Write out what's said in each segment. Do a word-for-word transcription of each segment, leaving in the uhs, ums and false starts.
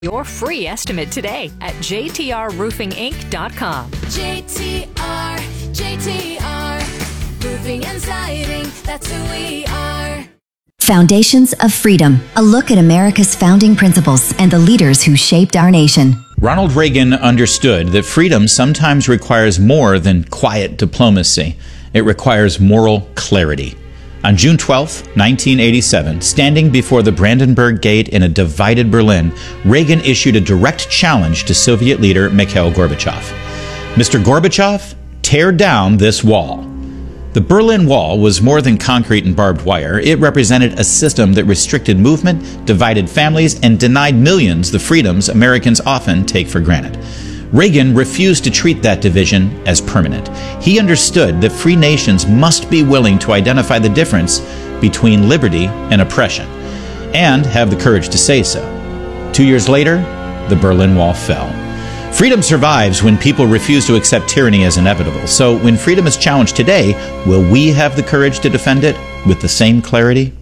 Your free estimate today at j t r roofing inc dot com. J T R, J T R, roofing and siding, that's who we are. Foundations of Freedom, a look at America's founding principles and the leaders who shaped our nation. Ronald Reagan understood that freedom sometimes requires more than quiet diplomacy. It requires moral clarity. On June twelfth, nineteen eighty-seven, standing before the Brandenburg Gate in a divided Berlin, Reagan issued a direct challenge to Soviet leader Mikhail Gorbachev. Mister Gorbachev, tear down this wall. The Berlin Wall was more than concrete and barbed wire. It represented a system that restricted movement, divided families, and denied millions the freedoms Americans often take for granted. Reagan refused to treat that division as permanent. He understood that free nations must be willing to identify the difference between liberty and oppression, and have the courage to say so. Two years later, the Berlin Wall fell. Freedom survives when people refuse to accept tyranny as inevitable. So when freedom is challenged today, will we have the courage to defend it with the same clarity?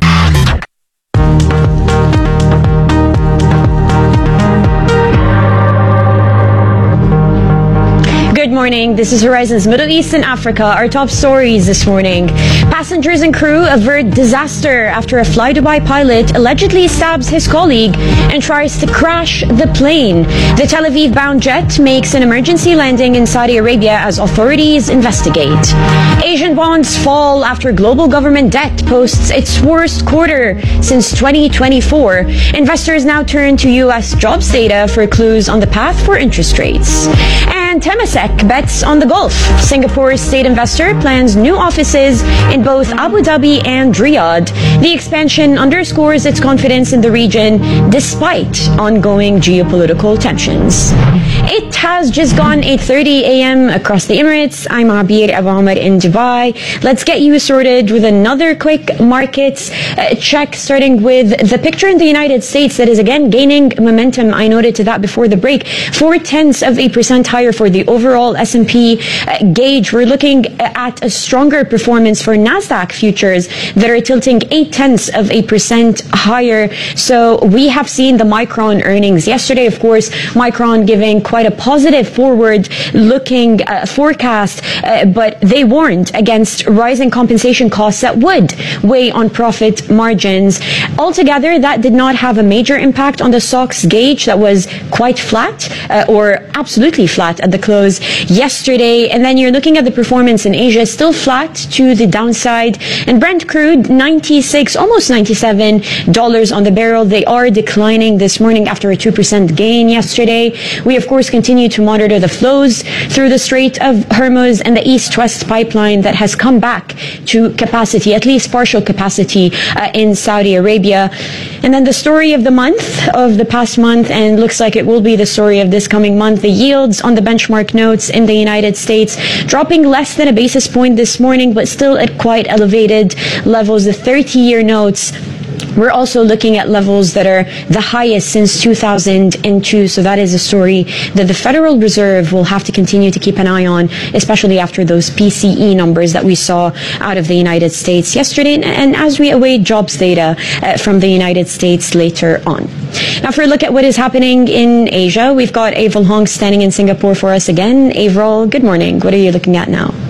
Good morning. This is Horizon's Middle East and Africa. Our top stories this morning. Passengers and crew avert disaster after a Fly Dubai pilot allegedly stabs his colleague and tries to crash the plane. The Tel Aviv-bound jet makes an emergency landing in Saudi Arabia as authorities investigate. Asian bonds fall after global government debt posts its worst quarter since twenty twenty-four. Investors now turn to U S jobs data for clues on the path for interest rates. And Temasek bets on the Gulf. Singapore's state investor plans new offices in both Abu Dhabi and Riyadh. The expansion underscores its confidence in the region despite ongoing geopolitical tensions. It has just gone eight thirty a m across the Emirates. I'm Abir Abu Amr in Dubai. Let's get you sorted with another quick markets uh, check, starting with the picture in the United States that is again gaining momentum. I noted to that before the break. Four tenths of a percent higher for the overall S and P uh, gauge. We're looking at a stronger performance for NASDAQ futures that are tilting eight tenths of a percent higher. So we have seen the Micron earnings yesterday. Of course, Micron giving quite a positive forward-looking uh, forecast, uh, but they warned against rising compensation costs that would weigh on profit margins. Altogether, that did not have a major impact on the S O X gauge that was quite flat uh, or absolutely flat at the close yesterday. And then you're looking at the performance in Asia, still flat to the downside. And Brent crude, ninety-six, almost ninety-seven dollars on the barrel. They are declining this morning after a two percent gain yesterday. We, of course, continue to monitor the flows through the Strait of Hormuz and the East-West pipeline that has come back to capacity, at least partial capacity, uh, in Saudi Arabia. And then the story of the month, of the past month, and looks like it will be the story of this coming month, the yields on the benchmark notes in the United States dropping less than a basis point this morning, but still at quite elevated levels. The thirty-year notes, we're also looking at levels that are the highest since two thousand two. So that is a story that the Federal Reserve will have to continue to keep an eye on, especially after those P C E numbers that we saw out of the United States yesterday, and, and as we await jobs data uh, from the United States later on. Now, for a look at what is happening in Asia, we've got Avril Hong standing in Singapore for us again. Avril, good morning. What are you looking at now?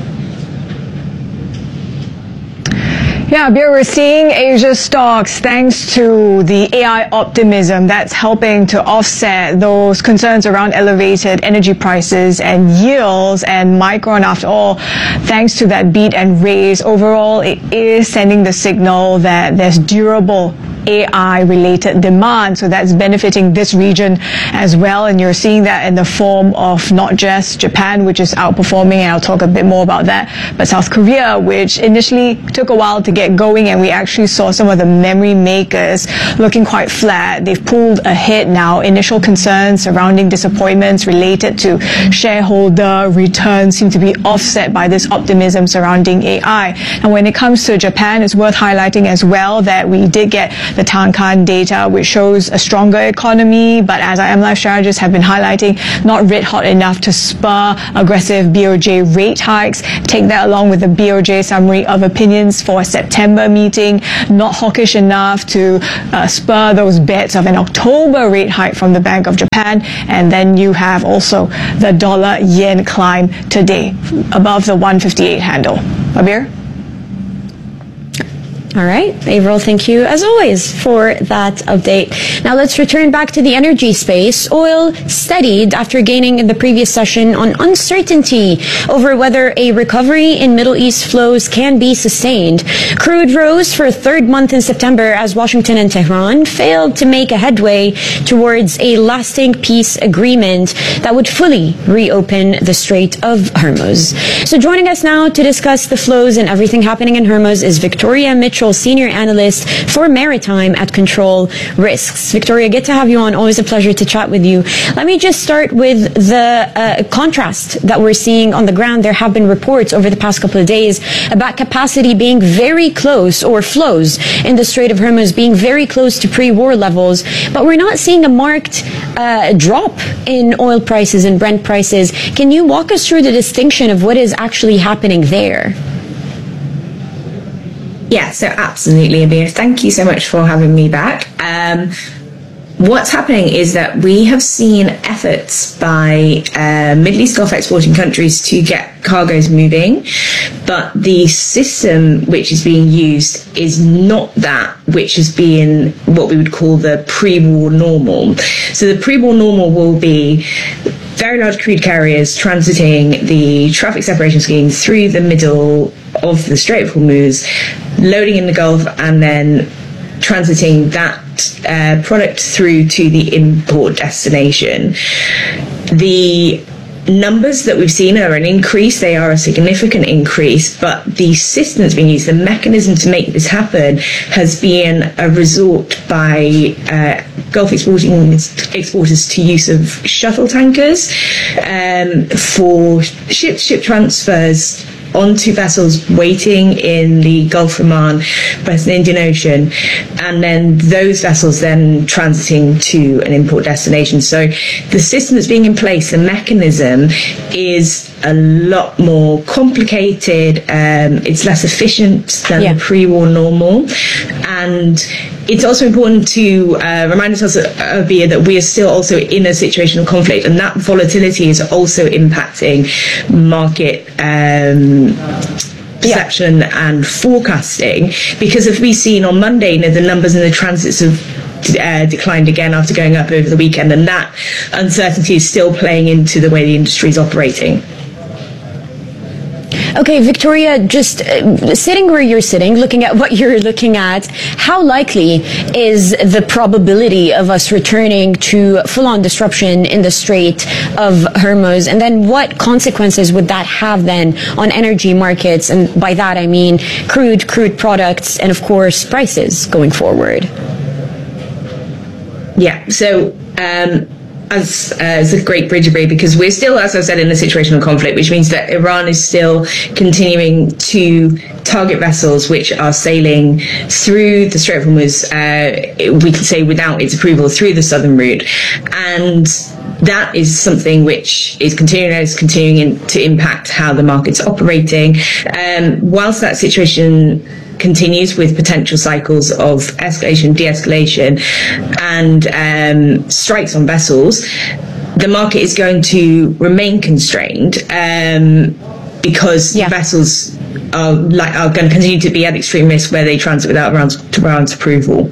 Yeah, Beer, we're seeing Asia stocks, thanks to the A I optimism that's helping to offset those concerns around elevated energy prices and yields. And Micron, after all, thanks to that beat and raise, overall it is sending the signal that there's durable A I-related demand. So that's benefiting this region as well. And you're seeing that in the form of not just Japan, which is outperforming, and I'll talk a bit more about that, but South Korea, which initially took a while to get going, and we actually saw some of the memory makers looking quite flat. They've pulled ahead now. Initial concerns surrounding disappointments related to shareholder returns seem to be offset by this optimism surrounding A I. And when it comes to Japan, it's worth highlighting as well that we did get the Tankan data, which shows a stronger economy, but as our M Life strategists have been highlighting, not red hot enough to spur aggressive B O J rate hikes. Take that along with the B O J summary of opinions for September meeting, not hawkish enough to uh, spur those bets of an October rate hike from the Bank of Japan. And then you have also the dollar yen climb today above the one fifty-eight handle. Abir? All right, Averill, thank you as always for that update. Now let's return back to the energy space. Oil steadied after gaining in the previous session on uncertainty over whether a recovery in Middle East flows can be sustained. Crude rose for a third month in September as Washington and Tehran failed to make a headway towards a lasting peace agreement that would fully reopen the Strait of Hormuz. So joining us now to discuss the flows and everything happening in Hormuz is Victoria Mitchell, Senior Analyst for Maritime at Control Risks. Victoria, good to have you on. Always a pleasure to chat with you. Let me just start with the uh, contrast that we're seeing on the ground. There have been reports over the past couple of days about capacity being very close, or flows in the Strait of Hormuz being very close to pre-war levels, but we're not seeing a marked uh, drop in oil prices and Brent prices. Can you walk us through the distinction of what is actually happening there? Yeah, so absolutely, Abir. Thank you so much for having me back. Um, what's happening is that we have seen efforts by uh, Middle East Gulf exporting countries to get cargoes moving, but the system which is being used is not that which is being what we would call the pre-war normal. So the pre-war normal will be very large crude carriers transiting the traffic separation scheme through the middle of the Strait of Hormuz, loading in the Gulf, and then transiting that uh, product through to the import destination. The numbers that we've seen are an increase. They are a significant increase, but the system that's being used, the mechanism to make this happen, has been a resort by uh, Gulf exporting exporters to use of shuttle tankers um, for ship-to-ship transfers onto vessels waiting in the Gulf of Oman, Western Indian Ocean, and then those vessels then transiting to an import destination. So the system that's being in place, the mechanism, is a lot more complicated. Um, it's less efficient than yeah. the pre-war normal, and it's also important to uh, remind ourselves, Abir, that we are still also in a situation of conflict, and that volatility is also impacting market um, perception yeah. and forecasting. Because if we've seen on Monday, you know, the numbers in the transits have Uh, declined again after going up over the weekend, and that uncertainty is still playing into the way the industry is operating. Okay, Victoria, just uh, sitting where you're sitting, looking at what you're looking at, how likely is the probability of us returning to full-on disruption in the Strait of Hormuz? And then what consequences would that have then on energy markets? And by that I mean crude, crude products, and of course prices going forward. Yeah, so um, as uh, it's a great bridge, Abir, because we're still, as I said, in a situation of conflict, which means that Iran is still continuing to target vessels which are sailing through the Strait of Hormuz, uh, we can say without its approval, through the southern route. And that is something which is continuing, is continuing in, to impact how the market's operating. Um, whilst that situation continues with potential cycles of escalation, de-escalation, and um, strikes on vessels, the market is going to remain constrained um, because yeah. vessels are like are going to continue to be at extreme risk where they transit without Iran's, Iran's approval.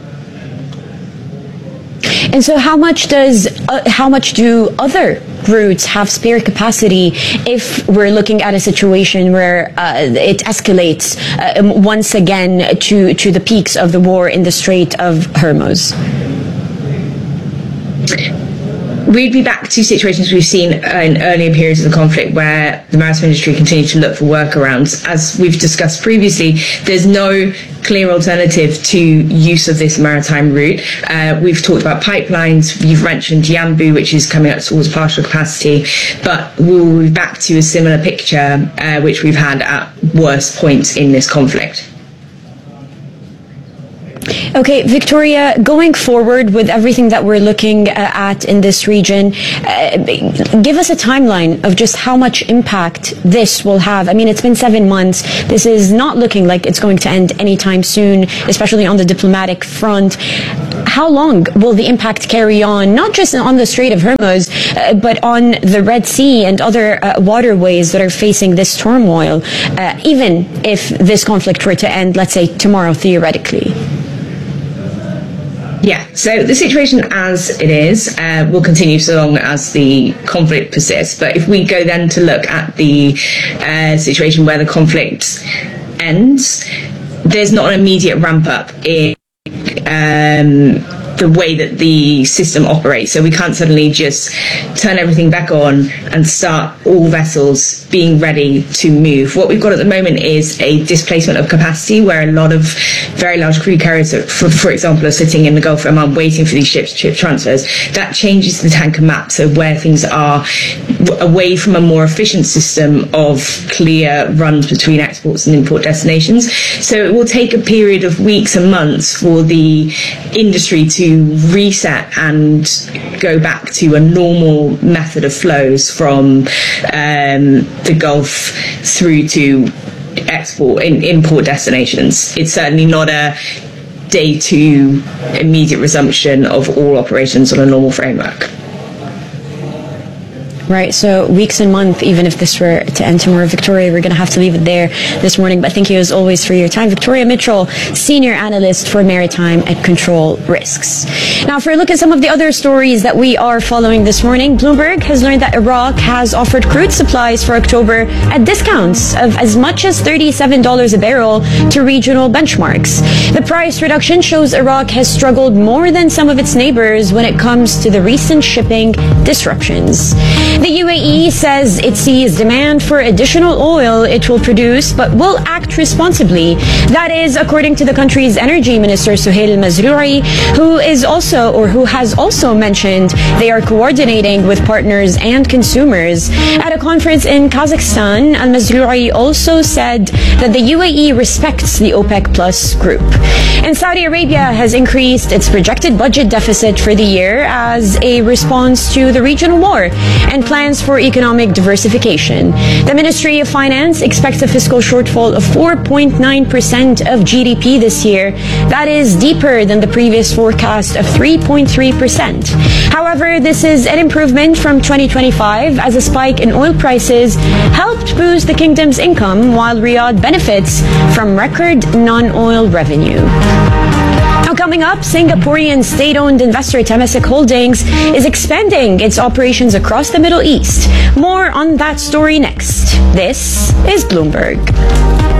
And so how much does uh, how much do other routes have spare capacity if we're looking at a situation where uh, it escalates uh, once again to to the peaks of the war in the Strait of Hormuz? We'd be back to situations we've seen in earlier periods of the conflict where the maritime industry continued to look for workarounds. As we've discussed previously, there's no clear alternative to use of this maritime route. Uh, we've talked about pipelines. You've mentioned Yanbu, which is coming up towards partial capacity, but we'll be back to a similar picture uh, which we've had at worst points in this conflict. Okay, Victoria, going forward with everything that we're looking uh, at in this region, uh, give us a timeline of just how much impact this will have. I mean, it's been seven months. This is not looking like it's going to end anytime soon, especially on the diplomatic front. How long will the impact carry on, not just on the Strait of Hormuz, uh, but on the Red Sea and other uh, waterways that are facing this turmoil, uh, even if this conflict were to end, let's say, tomorrow, theoretically? Yeah, so the situation as it is uh, will continue so long as the conflict persists. But if we go then to look at the uh, situation where the conflict ends, there's not an immediate ramp up in um, the way that the system operates. So we can't suddenly just turn everything back on and start all vessels being ready to move. What we've got at the moment is a displacement of capacity where a lot of very large crude carriers, for, for example, are sitting in the Gulf of Oman waiting for these ships ship transfers. That changes the tanker map, so where things are away from a more efficient system of clear runs between exports and import destinations. So it will take a period of weeks and months for the industry to reset and go back to a normal method of flows from um, the Gulf through to export in import destinations. It's certainly not a day two immediate resumption of all operations on a normal framework. Right, so weeks and months, even if this were to end tomorrow. Victoria, we're going to have to leave it there this morning, but thank you as always for your time. Victoria Mitchell, Senior Analyst for Maritime and Control Risks. Now, for a look at some of the other stories that we are following this morning, Bloomberg has learned that Iraq has offered crude supplies for October at discounts of as much as thirty-seven dollars a barrel to regional benchmarks. The price reduction shows Iraq has struggled more than some of its neighbors when it comes to the recent shipping disruptions. The U A E says it sees demand for additional oil it will produce, but will act responsibly. That is according to the country's energy minister, Suhail Mazrouei, who is also, or who has also mentioned they are coordinating with partners and consumers. At a conference in Kazakhstan, Al-Mazrouei also said that the U A E respects the OPEC Plus group. And Saudi Arabia has increased its projected budget deficit for the year as a response to the regional war and plans for economic diversification. The Ministry of Finance expects a fiscal shortfall of four point nine percent of G D P this year. That is deeper than the previous forecast of three point three percent. However, this is an improvement from twenty twenty-five as a spike in oil prices helped boost the kingdom's income while Riyadh benefits from record non-oil revenue. Now, coming up, Singaporean state-owned investor Temasek Holdings is expanding its operations across the Middle East. More on that story next. This is Bloomberg.